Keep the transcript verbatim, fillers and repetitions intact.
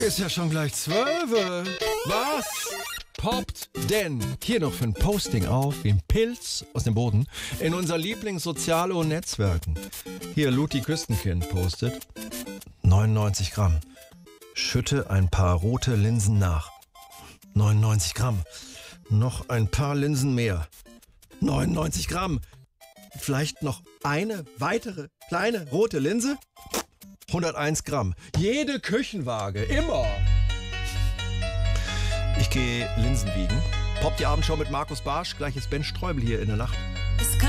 Ist ja schon gleich zwölf. Was poppt denn hier noch für ein Posting auf, wie ein Pilz aus dem Boden, in unser Lieblingssozialo Netzwerken? Hier, Luti Küstenkind postet neunundneunzig Gramm. Schütte ein paar rote Linsen nach. neunundneunzig Gramm. Noch ein paar Linsen mehr. neunundneunzig Gramm. Vielleicht noch eine weitere kleine rote Linse? hunderteins Gramm. Jede Küchenwaage, immer. Ich gehe Linsen wiegen. Poppt die Abendshow mit Markus Barsch. Gleich ist Ben Streubel hier in der Nacht.